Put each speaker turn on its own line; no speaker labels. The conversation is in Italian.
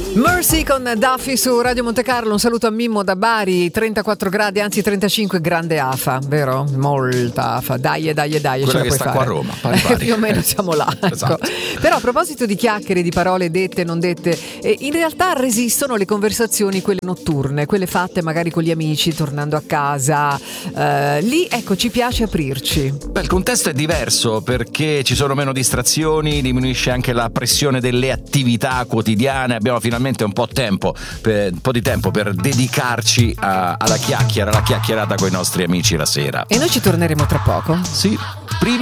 Mercy con Duffy su Radio Monte Carlo. Un saluto a Mimmo da Bari. 34 gradi, anzi 35, grande afa, vero? Molta afa. Dai,
quella
ce la
che
puoi
sta
fare.
qua a Roma, pari.
Più o meno siamo là, ecco.
Esatto.
Però a proposito di chiacchiere, di parole dette, non dette, in realtà resistono le conversazioni, quelle notturne, quelle fatte magari con gli amici tornando a casa. Lì, ecco, ci piace aprirci.
Beh, il contesto è diverso perché ci sono meno distrazioni, diminuisce anche la pressione delle attività quotidiane, abbiamo finalmente un po' di tempo per dedicarci alla chiacchierata con i nostri amici la sera.
E noi ci torneremo tra poco.
Sì, prima